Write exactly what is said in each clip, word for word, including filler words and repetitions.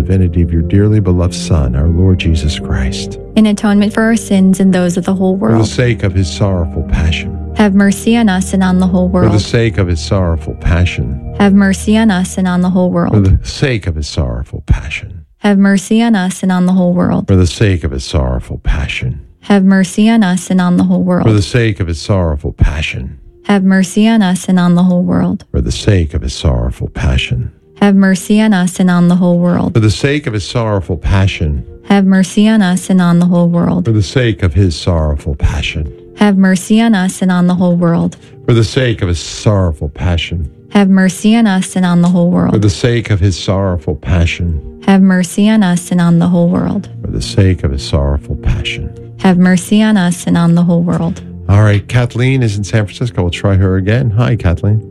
divinity of your dearly beloved Son, our Lord Jesus Christ. In atonement for our sins and those of the whole For the world. sake of his sorrowful passion. Have mercy on us and on the whole For the world. sake of his sorrowful passion. Have mercy on us and on the whole For world. the sake of his sorrowful passion. Have mercy on us and on the whole world. For the sake of his sorrowful passion. Have mercy on us and on the whole For the world. sake of his sorrowful passion. Have mercy on us and on the whole world. For the sake of his sorrowful passion. Have mercy on us and on the whole world. For the sake of his sorrowful passion. Have mercy on us and on the whole world. For the sake of his sorrowful passion. Have mercy on us and on the whole world. For the sake of his sorrowful passion. Have mercy on us and on the whole For world. the sake of his sorrowful passion. Have mercy on us and on the whole world. For the sake of his sorrowful passion. Have mercy on us and on the whole world. All right, Kathleen is in San Francisco. We'll try her again. Hi, Kathleen.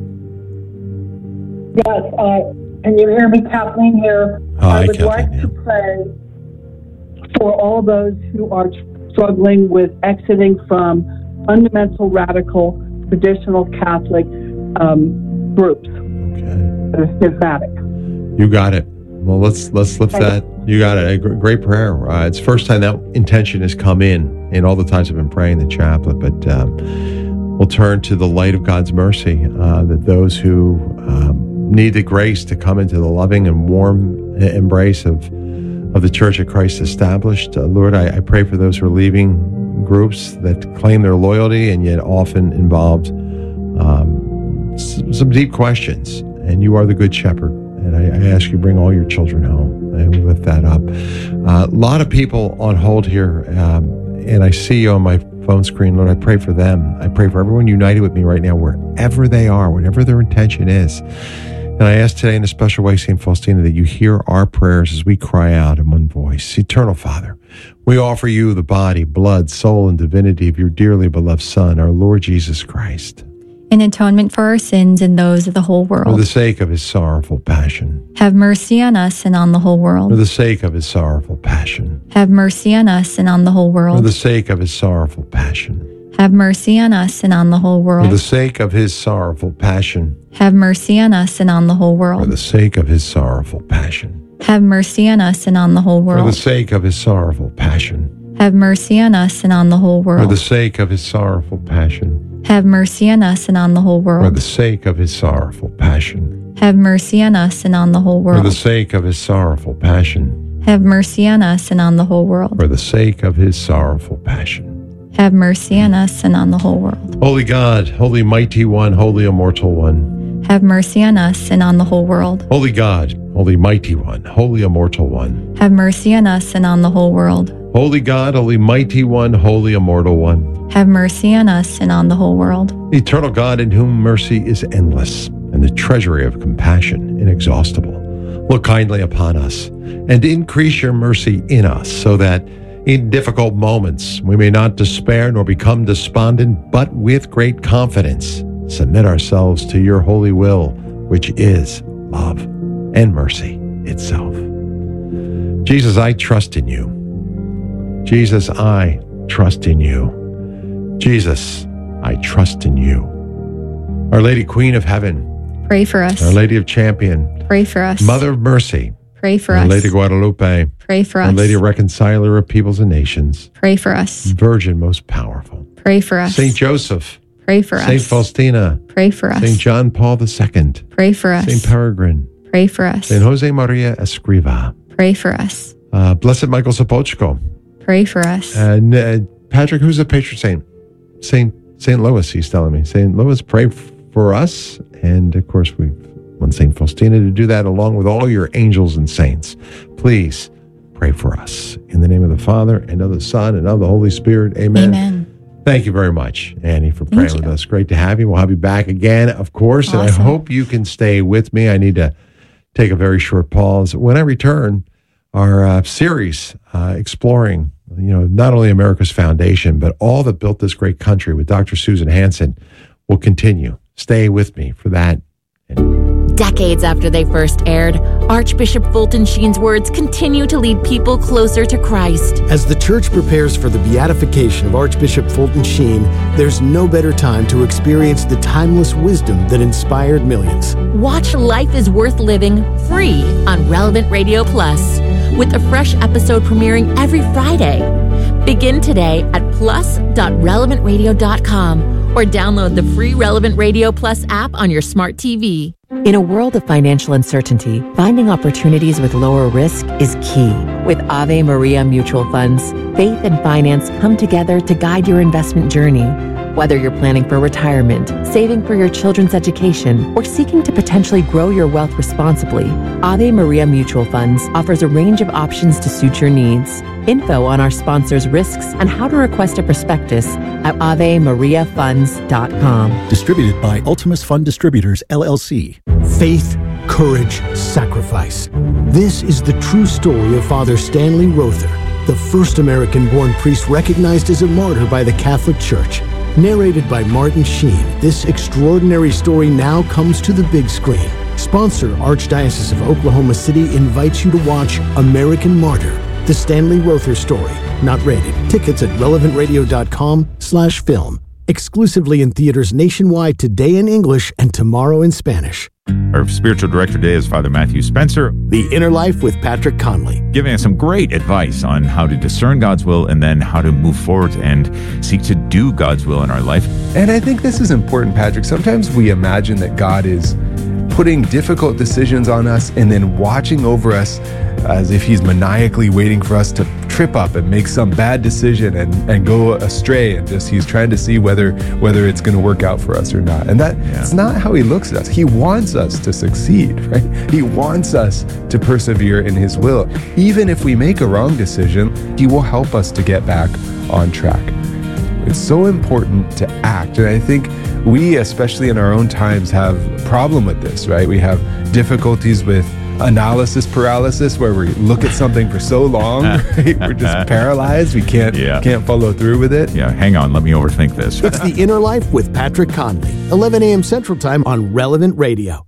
Yes, uh, can you hear me? Kathleen here. Hi, I would Kathleen, like yeah. to pray for all those who are struggling with exiting from fundamental, radical, traditional Catholic um, groups Okay. that are schismatic. You got it. Well, let's let's lift Thank that. You got it. A gr- great prayer. Uh, it's the first time that intention has come in in all the times I've been praying the chaplet. But um, we'll turn to the light of God's mercy, uh, that those who um, need the grace to come into the loving and warm embrace of of the Church of Christ established. Uh, Lord, I, I pray for those who are leaving groups that claim their loyalty and yet often involved um, s- some deep questions. And you are the good shepherd. And I, I ask you, bring all your children home. And we lift that up. Uh, a lot of people on hold here. Um, and I see you on my phone screen. Lord, I pray for them. I pray for everyone united with me right now, wherever they are, whatever their intention is. And I ask today in a special way, Saint Faustina, that you hear our prayers as we cry out in one voice. Eternal Father, we offer you the body, blood, soul, and divinity of your dearly beloved Son, our Lord Jesus Christ. In atonement for our sins and those of the whole For world. the sake of his sorrowful passion. Have mercy on us and on the whole For world. the sake of his sorrowful passion. Have mercy on us and on the whole For world. the sake of his sorrowful passion. Have mercy on us and on the whole For world. the sake of his sorrowful passion. Have mercy on us and on the whole For world. the sake of his sorrowful passion. Have mercy on us and on the whole For the world. sake of his sorrowful passion. Have mercy on us and on the whole For the world. sake of his sorrowful passion. Have mercy on us and on the whole For the world. sake of his sorrowful passion. Have mercy on us and on the whole For the world. sake of his sorrowful passion. Have mercy on us and on the whole world. For the sake of his sorrowful passion. Have mercy on us and on the whole world. Holy God, holy mighty one, holy immortal one. Have mercy on us and on the whole world. Holy God, holy mighty one, holy immortal one. Have mercy on us and on the whole world. Holy God, holy mighty one, holy immortal one. Have mercy on us and on the whole world. Eternal God, in whom mercy is endless, and the treasury of compassion inexhaustible. Look kindly upon us, and increase your mercy in us, so that in difficult moments we may not despair nor become despondent, but with great confidence submit ourselves to your holy will, which is love and mercy itself. Jesus, I trust in you. Jesus, I trust in you. Jesus, I trust in you. Our Lady Queen of Heaven, Pray for us. Our Lady of Champion, Pray for us. Mother of Mercy, Pray for Our us. Lady Guadalupe, Pray for Our us. Lady Reconciler of Peoples and Nations, Pray for us. Virgin most powerful, Pray for us. Saint Joseph, Pray for Saint us. Faustina, Pray for us. Saint John Paul the Second, Pray for us. Saint Peregrine, Pray for us. Saint Jose Maria Escriva, Pray for us. uh, Blessed Michael Sopochko, Pray for us. and uh, Patrick, who's a patron saint? Saint Saint Louis, he's telling me. Saint Louis, pray f- for us. And of course, we want Saint Faustina to do that along with all your angels and saints. Please pray for us. In the name of the Father, and of the Son, and of the Holy Spirit. Amen. Amen. Thank you very much, Annie, for praying Thank with you. us. Great to have you. We'll have you back again, of course. And I Awesome. hope you can stay with me. I need to take a very short pause. When I return, our uh, series uh, exploring, you know, not only America's foundation, but all that built this great country with Doctor Susan Hansen will continue. Stay with me for that. And Decades after they first aired, Archbishop Fulton Sheen's words continue to lead people closer to Christ. As the church prepares for the beatification of Archbishop Fulton Sheen, there's no better time to experience the timeless wisdom that inspired millions. Watch Life is Worth Living free on Relevant Radio Plus, with a fresh episode premiering every Friday. Begin today at plus dot relevant radio dot com or download the free Relevant Radio Plus app on your smart T V. In a world of financial uncertainty, finding opportunities with lower risk is key. With Ave Maria Mutual Funds, faith and finance come together to guide your investment journey. Whether you're planning for retirement, saving for your children's education, or seeking to potentially grow your wealth responsibly, Ave Maria Mutual Funds offers a range of options to suit your needs. Info on our sponsors' risks and how to request a prospectus at ave maria funds dot com. Distributed by Ultimus Fund Distributors, L L C. Faith, courage, sacrifice. This is the true story of Father Stanley Rother, the first American-born priest recognized as a martyr by the Catholic Church. Narrated by Martin Sheen, this extraordinary story now comes to the big screen. Sponsor Archdiocese of Oklahoma City invites you to watch American Martyr, the Stanley Rother story. Not rated. Tickets at relevant radio dot com slash film. Exclusively in theaters nationwide today in English and tomorrow in Spanish. Our spiritual director today is Father Matthew Spencer. The Inner Life with Patrick Conley. Giving us some great advice on how to discern God's will and then how to move forward and seek to do God's will in our life. And I think this is important, Patrick. Sometimes we imagine that God is putting difficult decisions on us and then watching over us as if he's maniacally waiting for us to trip up and make some bad decision and, and go astray, and just he's trying to see whether whether it's going to work out for us or not. And that, that's not how he looks at us. He wants us to succeed, right? He wants us to persevere in his will. Even if we make a wrong decision, he will help us to get back on track. It's so important to act. And I think we, especially in our own times, have a problem with this, right? We have difficulties with analysis paralysis, where we look at something for so long, right? We're just paralyzed. We can't yeah. can't follow through with it. Yeah, hang on. Let me overthink this. It's The Inner Life with Patrick Conley, eleven a.m. Central Time on Relevant Radio.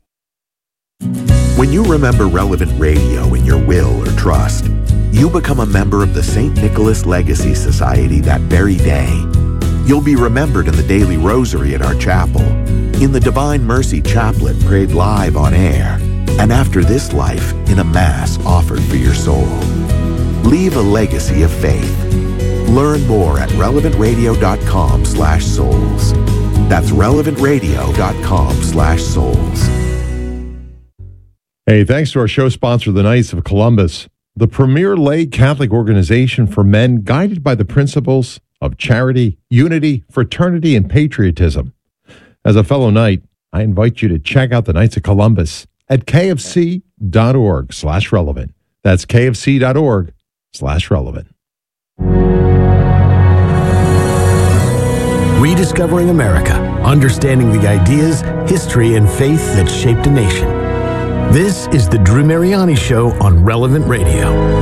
When you remember Relevant Radio in your will or trust, you become a member of the Saint Nicholas Legacy Society that very day. You'll be remembered in the daily rosary at our chapel, in the Divine Mercy Chaplet prayed live on air, and after this life, in a Mass offered for your soul. Leave a legacy of faith. Learn more at relevant radio dot com slash souls. That's relevant radio dot com slash souls. Hey, thanks to our show sponsor, the Knights of Columbus, the premier lay Catholic organization for men guided by the principles of charity, unity, fraternity, and patriotism. As a fellow Knight, I invite you to check out the Knights of Columbus at kfc.org slash relevant. That's kfc.org slash relevant. Rediscovering America, understanding the ideas, history, and faith that shaped a nation. This is the Drew Mariani Show on Relevant Radio.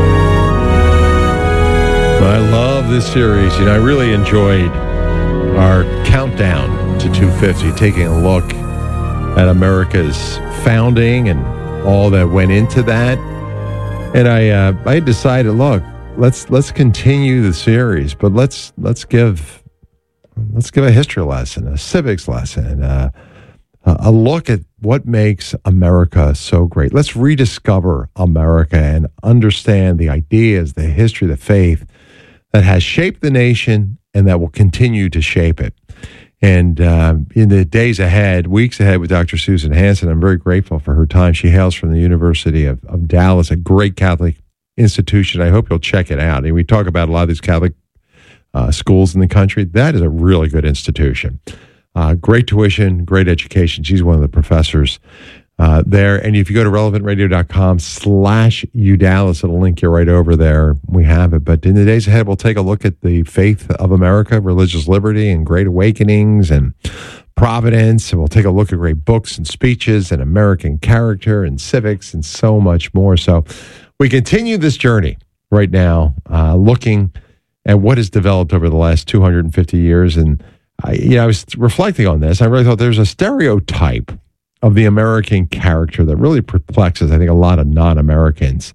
I love this series. You know, I really enjoyed our countdown to two fifty, taking a look at America's founding and all that went into that. And I, uh, I decided, look, let's let's continue the series, but let's let's give let's give a history lesson, a civics lesson, uh, a look at what makes America so great. Let's rediscover America and understand the ideas, the history, the faith that has shaped the nation and that will continue to shape it. And uh, in the days ahead, weeks ahead with Doctor Susan Hansen, I'm very grateful for her time. She hails from the University of, of Dallas, a great Catholic institution. I hope you'll check it out. And we talk about a lot of these Catholic uh, schools in the country. That is a really good institution. Uh, great tuition, great education. She's one of the professors uh, there. And if you go to relevant radio dot com slash UDallas, it'll link you right over there. We have it. But in the days ahead, we'll take a look at the faith of America, religious liberty, and great awakenings, and providence. And we'll take a look at great books and speeches and American character and civics and so much more. So we continue this journey right now, uh, looking at what has developed over the last two hundred fifty years. And I, you know, I was reflecting on this. I really thought there's a stereotype of the American character that really perplexes, I think, a lot of non-Americans.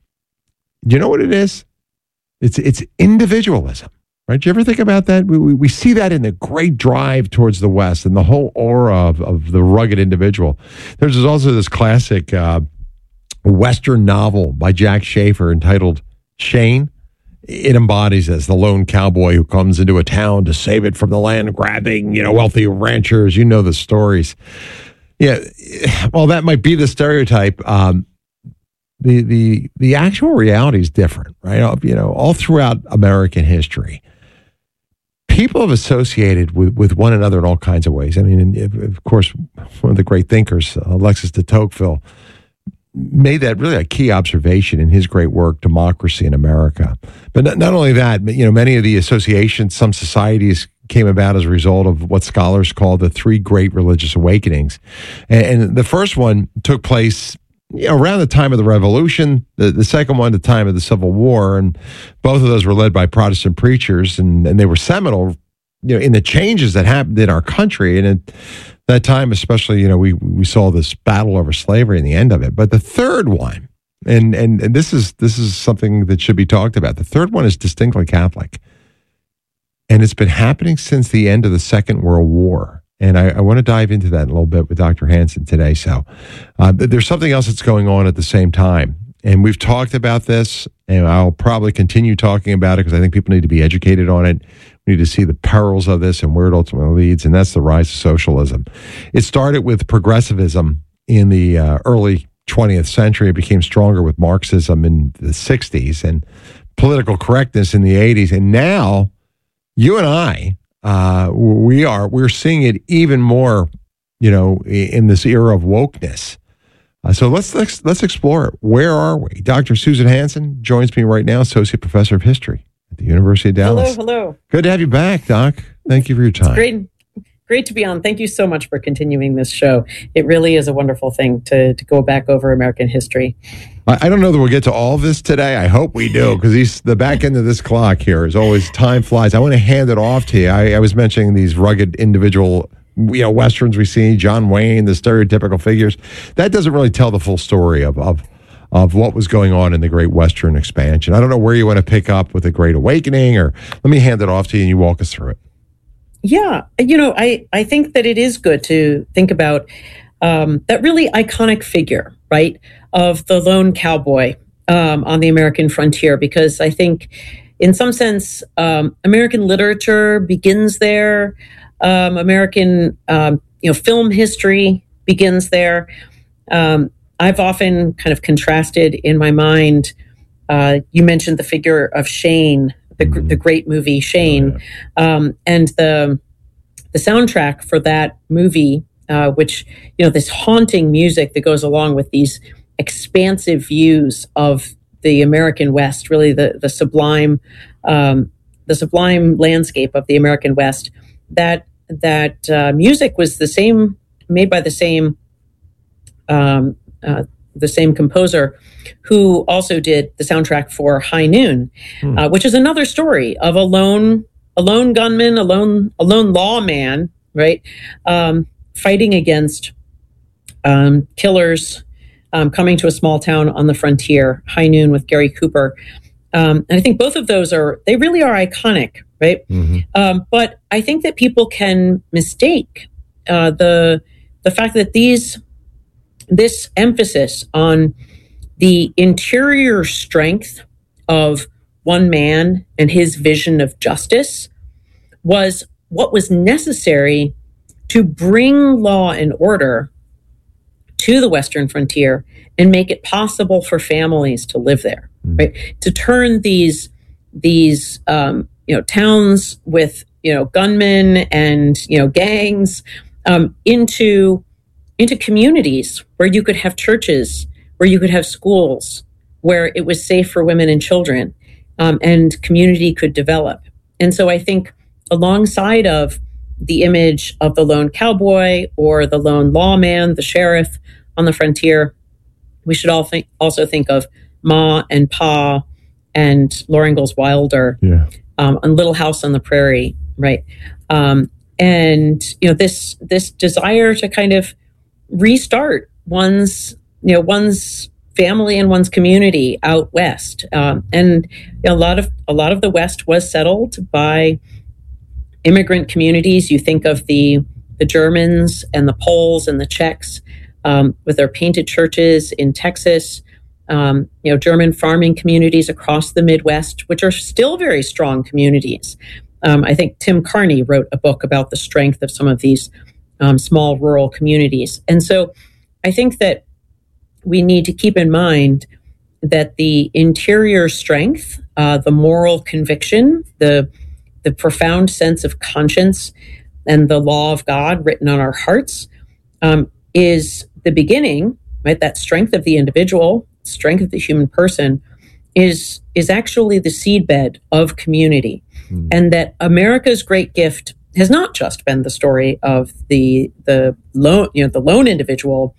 Do you know what it is? It's it's individualism, right? Do you ever think about that? We, we, we see that in the great drive towards the West and the whole aura of, of the rugged individual. There's also this classic uh, Western novel by Jack Schaefer entitled Shane. It embodies this, the lone cowboy who comes into a town to save it from the land grabbing, you know, wealthy ranchers. You know the stories. Yeah, well, that might be the stereotype. Um, the the the actual reality is different, right? You know, all throughout American history, people have associated with, with one another in all kinds of ways. I mean, of course, one of the great thinkers, Alexis de Tocqueville, made that really a key observation in his great work, Democracy in America. But not, not only that, but, you know, many of the associations, some societies came about as a result of what scholars call the three great religious awakenings. And, and the first one took place, you know, around the time of the Revolution, the, the second one, the time of the Civil War, and both of those were led by Protestant preachers, and, and they were seminal, you know, in the changes that happened in our country. And at that time, especially, you know, we we saw this battle over slavery and the end of it. But the third one, and and and this is this is something that should be talked about. The third one is distinctly Catholic, and it's been happening since the end of the Second World War. And I, I want to dive into that in a little bit with Doctor Hansen today. So uh, there's something else that's going on at the same time. And we've talked about this, and I'll probably continue talking about it because I think people need to be educated on it. We need to see the perils of this and where it ultimately leads, and that's the rise of socialism. It started with progressivism in the uh, early twentieth century. It became stronger with Marxism in the sixties and political correctness in the eighties. And now, you and I, Uh, we are, we're seeing it even more, you know, in this era of wokeness. Uh, so let's, let's, let's explore it. Where are we? Doctor Susan Hansen joins me right now, Associate Professor of History at the University of Dallas. Hello, hello. Good to have you back, Doc. Thank you for your time. It's great. Great to be on. Thank you so much for continuing this show. It really is a wonderful thing to, to go back over American history. I don't know that we'll get to all of this today. I hope we do, because the back end of this clock here is always time flies. I want to hand it off to you. I, I was mentioning these rugged individual, you know, Westerns we see, John Wayne, the stereotypical figures. That doesn't really tell the full story of, of, of what was going on in the Great Western Expansion. I don't know where you want to pick up with the Great Awakening, or let me hand it off to you and you walk us through it. Yeah, you know, I, I think that it is good to think about um, that really iconic figure, right, of the lone cowboy um, on the American frontier, because I think in some sense, um, American literature begins there. Um, American, um, you know, film history begins there. Um, I've often kind of contrasted in my mind, uh, you mentioned the figure of Shane, the, mm-hmm. the great movie Shane, oh, yeah. um, and the the soundtrack for that movie, uh, which, you know, this haunting music that goes along with these expansive views of the American West, really the the sublime, um, the sublime landscape of the American West. That that uh, music was the same, made by the same um, uh, the same composer, who also did the soundtrack for High Noon, hmm. uh, which is another story of a lone a lone gunman, a lone a lone lawman, right, um, fighting against um, killers. Um, coming to a small town on the frontier, High Noon with Gary Cooper. Um, and I think both of those are, they really are iconic, right? Mm-hmm. Um, but I think that people can mistake uh, the the fact that these, this emphasis on the interior strength of one man and his vision of justice was what was necessary to bring law and order to the Western frontier and make it possible for families to live there, mm. right? To turn these these um, you know towns with you know gunmen and you know gangs um, into into communities where you could have churches, where you could have schools, where it was safe for women and children, um, and community could develop. And so I think alongside of the image of the lone cowboy or the lone lawman, the sheriff on the frontier, we should all think, also think of Ma and Pa and Laura Ingalls Wilder, yeah. um, on Little House on the Prairie, right? Um, and you know this this desire to kind of restart one's, you know, one's family and one's community out west. Um, and you know, a lot of a lot of the West was settled by immigrant communities. You think of the the Germans and the Poles and the Czechs um, with their painted churches in Texas. Um, you know, German farming communities across the Midwest, which are still very strong communities. Um, I think Tim Carney wrote a book about the strength of some of these um, small rural communities. And so I think that we need to keep in mind that the interior strength, uh, the moral conviction, the the profound sense of conscience, and the law of God written on our hearts um, is the beginning, right? That strength of the individual, strength of the human person is is actually the seedbed of community. Mm. And that America's great gift has not just been the story of the the lone, you know, the lone individual,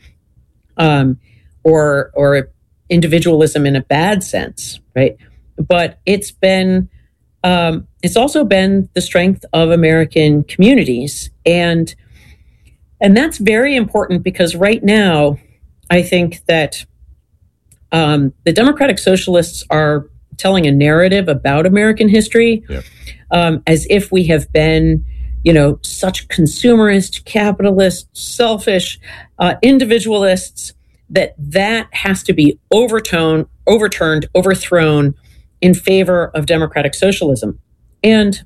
um, or or individualism in a bad sense, right? But it's been um, it's also been the strength of American communities, and and that's very important because right now, I think that um, the Democratic Socialists are telling a narrative about American history, yeah. um, as if we have been, you know, such consumerist, capitalist, selfish uh, individualists that that has to be overturned, overturned, overthrown in favor of democratic socialism. And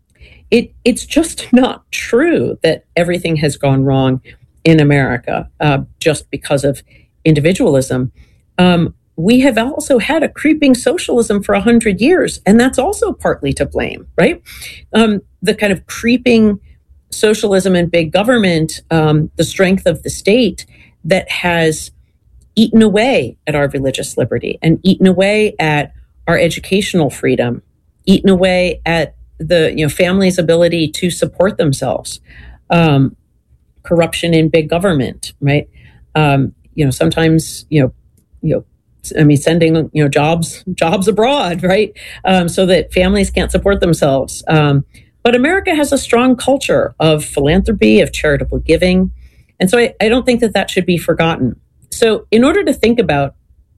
it it's just not true that everything has gone wrong in America uh, just because of individualism. Um, we have also had a creeping socialism for a hundred years, and that's also partly to blame, right? Um, the kind of creeping socialism and big government, um, the strength of the state that has eaten away at our religious liberty and eaten away at our educational freedom, eaten away at the you know families' ability to support themselves, um, corruption in big government, right? Um, you know, sometimes you know, you know, I mean, sending you know jobs jobs abroad, right? Um, so that families can't support themselves. Um, but America has a strong culture of philanthropy, of charitable giving, and so I, I don't think that that should be forgotten. So, in order to think about,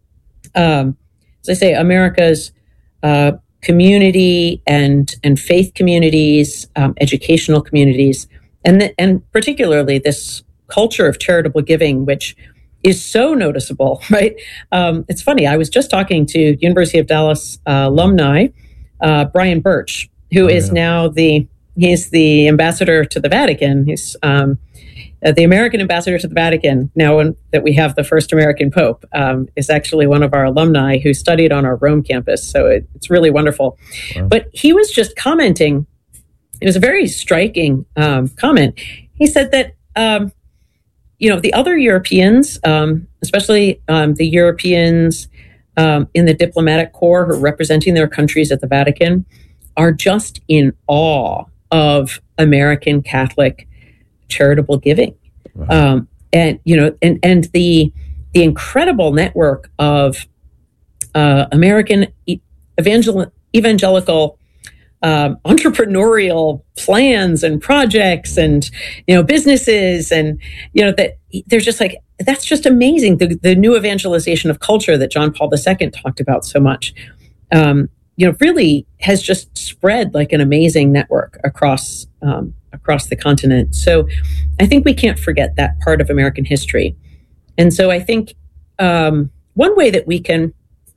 um, as I say, America's uh, community and and faith communities, um, educational communities, and th- and particularly this culture of charitable giving, which is so noticeable, right? Um, it's funny. I was just talking to University of Dallas uh, alumni uh, Brian Birch, who oh, is yeah. now the he's the ambassador to the Vatican. He's um, Uh, the American ambassador to the Vatican, now in, that we have the first American Pope, um, is actually one of our alumni who studied on our Rome campus. So it, it's really wonderful. Wow. But he was just commenting, it was a very striking um, comment. He said that, um, you know, the other Europeans, um, especially um, the Europeans um, in the diplomatic corps who are representing their countries at the Vatican, are just in awe of American Catholic charitable giving. Wow. Um, and, you know, and, and the, the incredible network of uh, American evangel- evangelical um, entrepreneurial plans and projects and, you know, businesses and, you know, that they're just like, that's just amazing. The, the new evangelization of culture that John Paul the Second talked about so much, um, you know, really has just spread like an amazing network across um, across the continent. So I think we can't forget that part of American history. And so I think um, one way that we can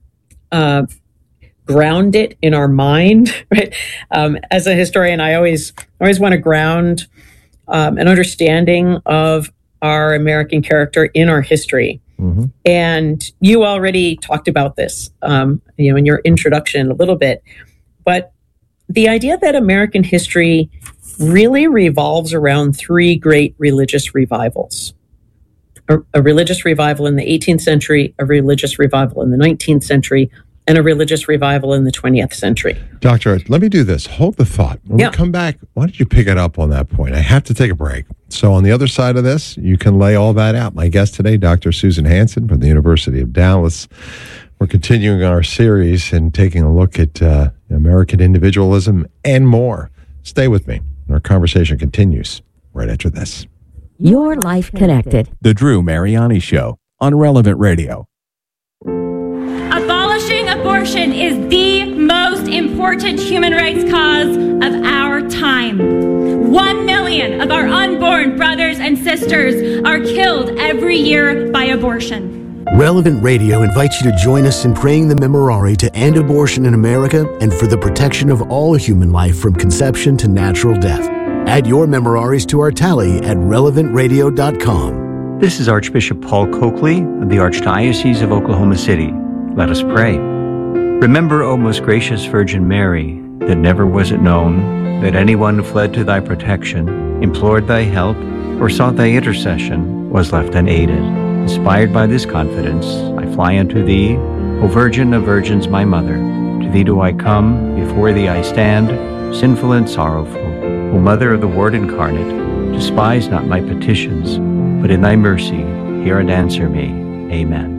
uh, ground it in our mind, right? Um, as a historian, I always always want to ground um, an understanding of our American character in our history. Mm-hmm. And you already talked about this, um, you know, in your introduction a little bit, but the idea that American history really revolves around three great religious revivals. A, a religious revival in the eighteenth century, a religious revival in the nineteenth century, and a religious revival in the twentieth century. Doctor, let me do this. Hold the thought. When yeah. we come back, why don't you pick it up on that point? I have to take a break. So on the other side of this, you can lay all that out. My guest today, Doctor Susan Hansen from the University of Dallas. We're continuing our series and taking a look at uh, American individualism and more. Stay with me. Our conversation continues right after this. Your life connected. The Drew Mariani Show on Relevant Radio. Abolishing abortion is the most important human rights cause of our time. One million of our unborn brothers and sisters are killed every year by abortion. Relevant Radio invites you to join us in praying the Memorare to end abortion in America and for the protection of all human life from conception to natural death. Add your Memoraries to our tally at relevant radio dot com. This is Archbishop Paul Coakley of the Archdiocese of Oklahoma City. Let us pray. Remember, O most gracious Virgin Mary, that never was it known that anyone who fled to thy protection, implored thy help, or sought thy intercession was left unaided. Inspired by this confidence, I fly unto thee, O Virgin of Virgins, my Mother. To thee do I come, before thee I stand, sinful and sorrowful. O Mother of the Word incarnate, despise not my petitions, but in thy mercy hear and answer me. Amen.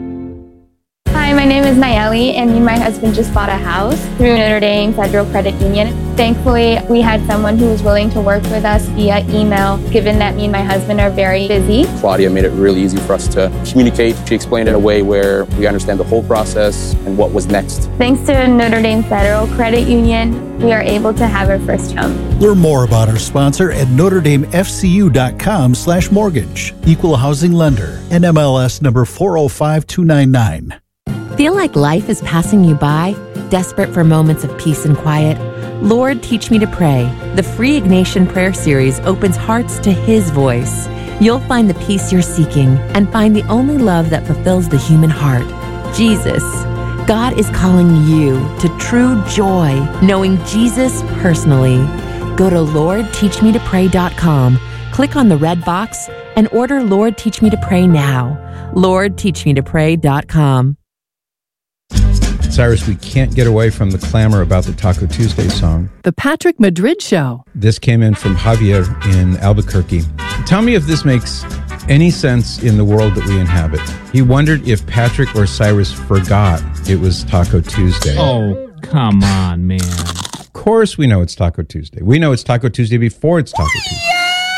Hi, my name is Nayeli, and me and my husband just bought a house through Notre Dame Federal Credit Union. Thankfully, we had someone who was willing to work with us via email, given that me and my husband are very busy. Claudia made it really easy for us to communicate. She explained it in a way where we understand the whole process and what was next. Thanks to Notre Dame Federal Credit Union, we are able to have our first home. Learn more about our sponsor at notre dame f c u dot com slash mortgage. Equal housing lender. N M L S number four oh five two nine nine. Feel like life is passing you by? Desperate for moments of peace and quiet? Lord, Teach Me to Pray. The free Ignatian prayer series opens hearts to His voice. You'll find the peace you're seeking and find the only love that fulfills the human heart, Jesus. God is calling you to true joy, knowing Jesus personally. Go to lord teach me to pray dot com, click on the red box, and order Lord Teach Me to Pray now. lord teach me to pray dot com. Cyrus, we can't get away from the clamor about the Taco Tuesday song. The Patrick Madrid Show. This came in from Javier in Albuquerque. Tell me if this makes any sense in the world that we inhabit. He wondered if Patrick or Cyrus forgot it was Taco Tuesday. Oh, come on, man. Of course we know it's Taco Tuesday. We know it's Taco Tuesday before it's Taco Tuesday.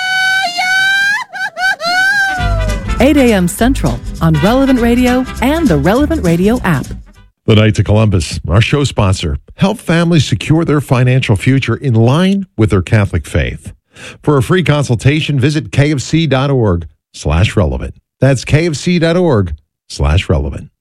eight a.m. Central on Relevant Radio and the Relevant Radio app. The Knights of Columbus, our show sponsor, help families secure their financial future in line with their Catholic faith. For a free consultation, visit kfc.org slash relevant. That's kfc.org slash relevant.